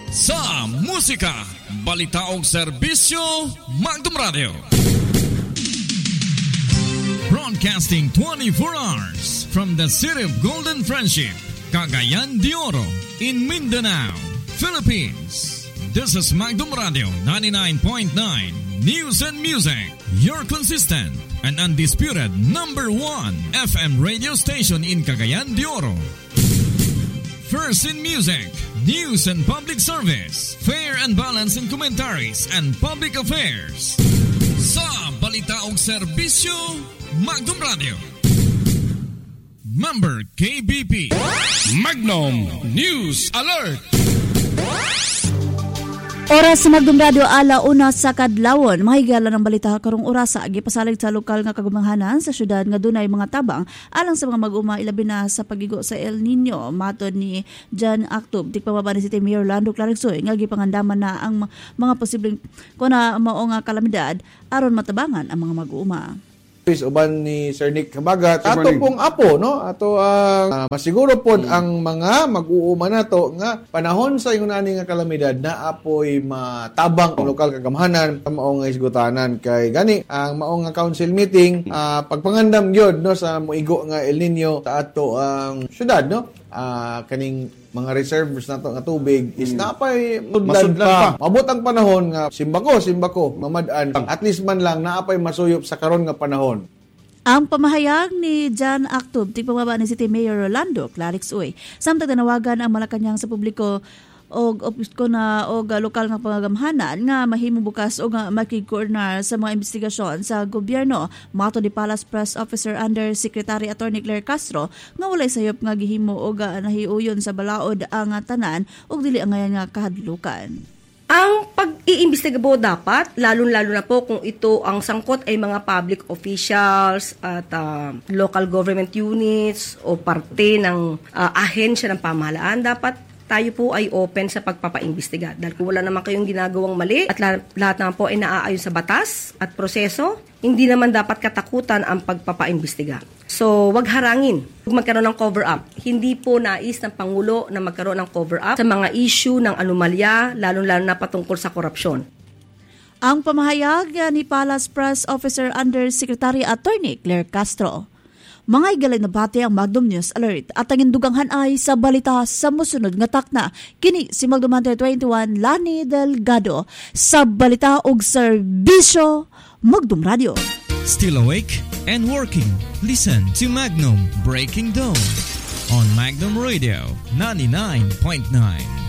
sa musika, balita ug serbisyo, Magdum Radio. Broadcasting 24 hours from the city of Golden Friendship, Cagayan de Oro, in Mindanao, Philippines. This is Magdum Radio 99.9 News and Music, your consistent and undisputed number 1 FM radio station in Cagayan de Oro. First in music, news and public service, fair and balanced in commentaries and public affairs. Sa balita ug serbisyo, Magdum Radio. Member KBP. Magnum News Alert. Oras sa Magdum Radio, 1:00 sa kadlawon. Mahigala ng balita karong oras sa gipasalig sa lokal nga kagumanghanan sa syudad nga dunay mga tabang alang sa mga mag-uma ilabi na sa pagigo sa El Nino. Matod ni Jan Actob, tigpamaba ni City Mayor Lando Clarksoy nga gipangandaman na ang mga posibleng kuna mao nga kalamidad aron matabangan ang mga mag-uma. Uban ni Sir Nick Kabagat, ato pong apo, no? Ato ang masiguro pod ang mga mag-uuma nato nga panahon sa ingon ani nga kalamidad na apoy matabang ang lokal kagamhanan mao nga isgutanan kay gani ang mao nga council meeting pagpangandam gyud no sa moigo nga El Nino sa ato ang syudad, no? Kaning mga reserves nato nga tubig is napay tudlan pa. Mabot ang panahon nga simbako mamad-an at least man lang naapay masuyop sa karon nga panahon. Ang pamahayag ni Jan Actob, tigpamaba ni City Mayor Rolando Clarksoy, samtang tanawagan ang Malacañang sa publiko og lokal nga pangagamhanan nga mahimo bukas og makig-coordinate sa mga investigasyon sa gobyerno. Mato di Palace Press Officer Under Secretary Attorney Claire Castro nga walay sayop nga gihimo og nahiuyon sa balaod ang tanan og dili angayan nga kahadlukan. Ang pag-iimbestiga po dapat, lalo-lalo na po kung ito ang sangkot ay mga public officials at local government units o parte ng ahensya ng pamahalaan, dapat tayo po ay open sa pagpapaimbestiga. Dahil kung wala naman kayong ginagawang mali at lahat naman po ay naaayon sa batas at proseso, hindi naman dapat katakutan ang pagpapaimbestiga. So, wag harangin. Huwag magkaroon ng cover-up. Hindi po nais ng Pangulo na magkaroon ng cover-up sa mga issue ng anomalya, lalo-lalo na patungkol sa korupsyon. Ang pamahayag ni Palace Press Officer Under Secretary Attorney Claire Castro. Mga igalay na bati ang Magdum News Alert at ang induganghan ay sa balita sa musunod nga takna. Kini si Magdum Hunter 21 Lani Delgado sa balita ug serbisyo Magdum Radio. Still awake and working? Listen to Magnum Breaking Dawn on Magnum Radio 99.9.